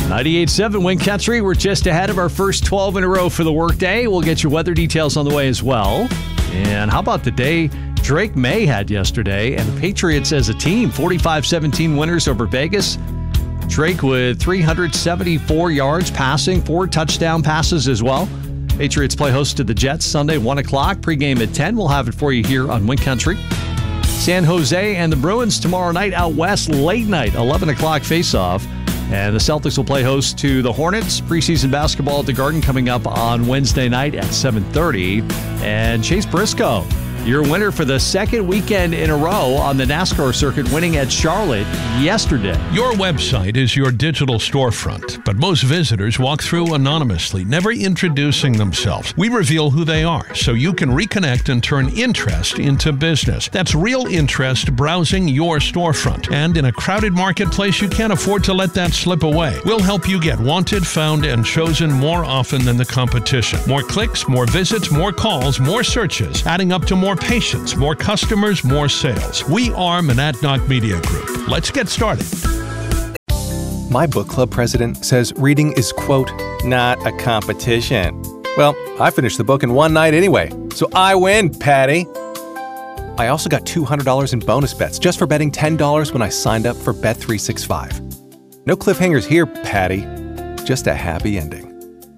98.7 Wind Country. We're just ahead of our first 12 in a row for the workday. We'll get you weather details on the way as well. And how about the day Drake May had yesterday and the Patriots as a team? 45-17 winners over Vegas. Drake with 374 yards passing, 4 touchdown passes as well. Patriots play host to the Jets Sunday, 1 o'clock. Pregame at 10. We'll have it for you here on Wind Country. San Jose and the Bruins tomorrow night out west, late night, 11 o'clock face-off. And the Celtics will play host to the Hornets. Preseason basketball at the Garden coming up on Wednesday night at 7:30. And Chase Briscoe, your winner for the second weekend in a row on the NASCAR circuit, winning at Charlotte yesterday. Your website is your digital storefront, but most visitors walk through anonymously, never introducing themselves. We reveal who they are so you can reconnect and turn interest into business. That's real interest browsing your storefront. And in a crowded marketplace, you can't afford to let that slip away. We'll help you get wanted, found, and chosen more often than the competition. More clicks, more visits, more calls, more searches, adding up to more patients, more customers, more sales. We are Monadnock Media Group. Let's get started. My book club president says reading is, quote, not a competition. Well, I finished the book in one night anyway, so I win, Patty. I also got $200 in bonus bets just for betting $10 when I signed up for Bet365. No cliffhangers here, Patty. Just a happy ending.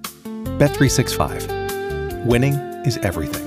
Bet365. Winning is everything.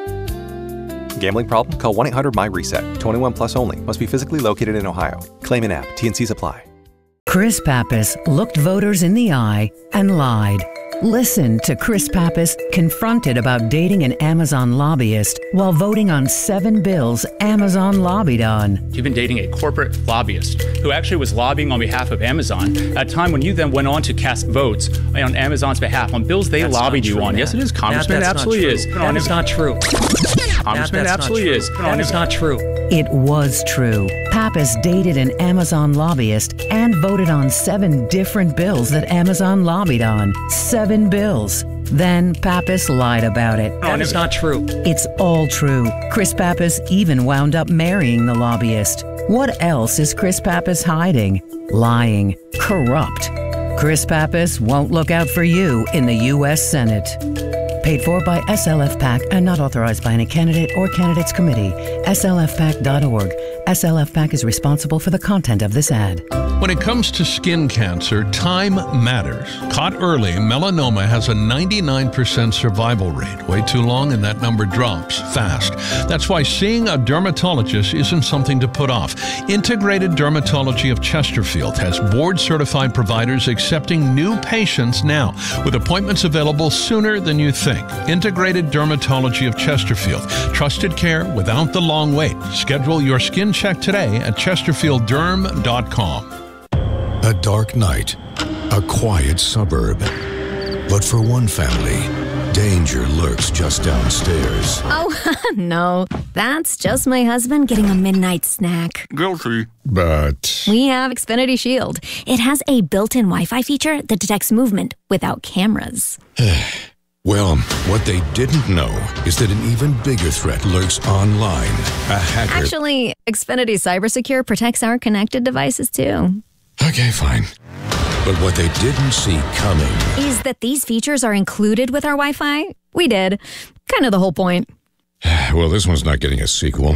Gambling problem? Call 1-800-MY-RESET. 21 plus only. Must be physically located in Ohio. Claim in app. T&Cs apply. Chris Pappas looked voters in the eye and lied. Listen to Chris Pappas confronted about dating an Amazon lobbyist while voting on 7 bills Amazon lobbied on. You've been dating a corporate lobbyist who actually was lobbying on behalf of Amazon at a time when you then went on to cast votes on Amazon's behalf on bills they lobbied you on. Yes, it is, Congressman. It absolutely is. That is not true. Congressman, absolutely is. That is not true. It was true. Pappas dated an Amazon lobbyist and voted on 7 different bills that Amazon lobbied on. 7 bills. Then Pappas lied about it. That is not true. It's all true. Chris Pappas even wound up marrying the lobbyist. What else is Chris Pappas hiding? Lying. Corrupt. Chris Pappas won't look out for you in the U.S. Senate. Paid for by SLF PAC and not authorized by any candidate or candidates committee. SLFPAC.org. SLF PAC is responsible for the content of this ad. When it comes to skin cancer, time matters. Caught early, melanoma has a 99% survival rate. Way too long and that number drops fast. That's why seeing a dermatologist isn't something to put off. Integrated Dermatology of Chesterfield has board-certified providers accepting new patients now, with appointments available sooner than you think. Integrated Dermatology of Chesterfield. Trusted care without the long wait. Schedule your skin check today at chesterfieldderm.com. A dark night, a quiet suburb. But for one family, danger lurks just downstairs. Oh, no. That's just my husband getting a midnight snack. Guilty. But We have Xfinity Shield. It has a built-in Wi-Fi feature that detects movement without cameras. well, what they didn't know is that an even bigger threat lurks online. A hacker. Actually, Xfinity CyberSecure protects our connected devices, too. Okay, fine. But what they didn't see coming is that these features are included with our Wi-Fi. We did. Kind of the whole point. Well, this one's not getting a sequel.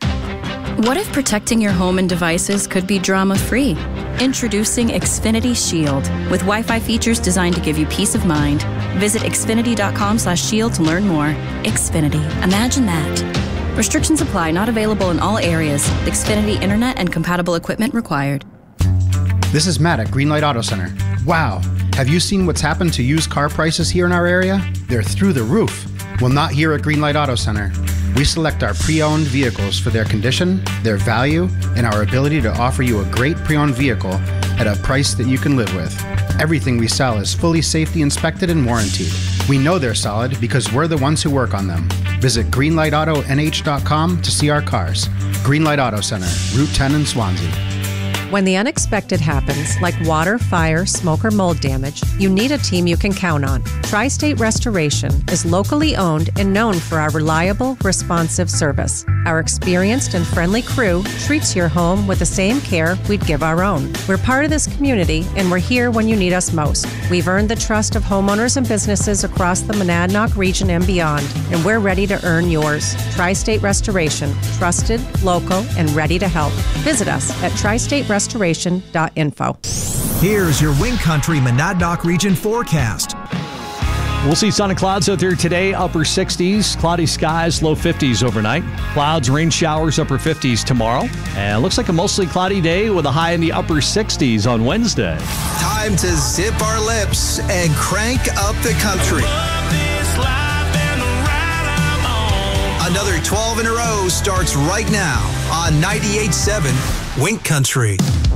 What if protecting your home and devices could be drama-free? Introducing Xfinity Shield, with Wi-Fi features designed to give you peace of mind. Visit xfinity.com/shield to learn more. Xfinity. Imagine that. Restrictions apply. Not available in all areas. Xfinity Internet and compatible equipment required. This is Matt at Greenlight Auto Center. Wow, have you seen what's happened to used car prices here in our area? They're through the roof. Well, not here at Greenlight Auto Center. We select our pre-owned vehicles for their condition, their value, and our ability to offer you a great pre-owned vehicle at a price that you can live with. Everything we sell is fully safety inspected and warranted. We know they're solid because we're the ones who work on them. Visit greenlightautonh.com to see our cars. Greenlight Auto Center, Route 10 in Swansea. When the unexpected happens, like water, fire, smoke, or mold damage, you need a team you can count on. Tri-State Restoration is locally owned and known for our reliable, responsive service. Our experienced and friendly crew treats your home with the same care we'd give our own. We're part of this community, and we're here when you need us most. We've earned the trust of homeowners and businesses across the Monadnock region and beyond, and we're ready to earn yours. Tri-State Restoration, trusted, local, and ready to help. Visit us at tristaterestoration.info. Here's your Wind Country Monadnock region forecast. We'll see sun and clouds out there today, upper 60s, cloudy skies, low 50s overnight. Clouds, rain showers, upper 50s tomorrow. And it looks like a mostly cloudy day with a high in the upper 60s on Wednesday. Time to zip our lips and crank up the country. Another 12 in a row starts right now on 98.7 Wind Country.